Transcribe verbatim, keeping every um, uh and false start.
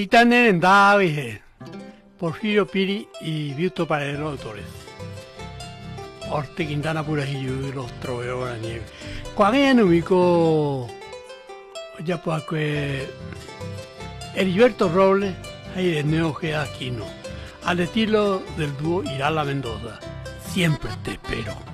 Itanen en David, Porfirio Piri y Viusto Paredero, autores. Orte Quintana Purajillo y los troveos de la nieve. Cuando ella no ubicó, ya pues que Heriberto Robles, ahí de Neo Gea Aquino, al estilo del dúo Irala Mendoza. Siempre te espero.